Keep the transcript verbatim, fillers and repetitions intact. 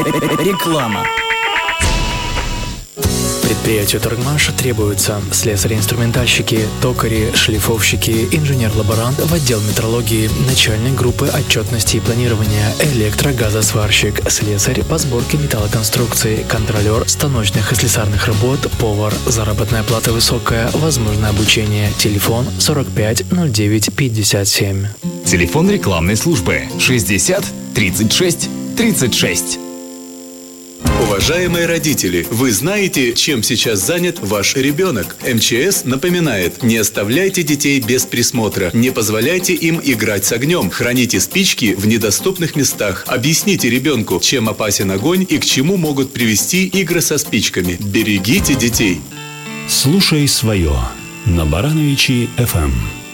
Реклама. Предприятию «Торгмаш» требуются слесари-инструментальщики, токари, шлифовщики, инженер-лаборант в отдел метрологии, начальник группы отчетности и планирования, электрогазосварщик, слесарь по сборке металлоконструкций, контролер станочных и слесарных работ, повар. Заработная плата высокая, возможно обучение. Телефон сорок пять ноль девять пятьдесят семь. Телефон рекламной службы шестьдесят тридцать шесть тридцать шесть. Уважаемые родители, вы знаете, чем сейчас занят ваш ребенок? эм че эс напоминает: не оставляйте детей без присмотра, не позволяйте им играть с огнем, храните спички в недоступных местах, объясните ребенку, чем опасен огонь и к чему могут привести игры со спичками. Берегите детей. Слушай свое на Барановичи эф эм.